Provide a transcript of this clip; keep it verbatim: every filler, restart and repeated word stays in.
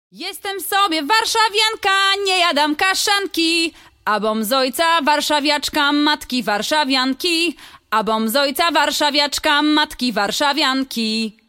Jestem sobie warszawianka, nie jadam kaszanki, a bom z ojca warszawiaczka, matki warszawianki, a bom z ojca warszawiaczka, matki warszawianki.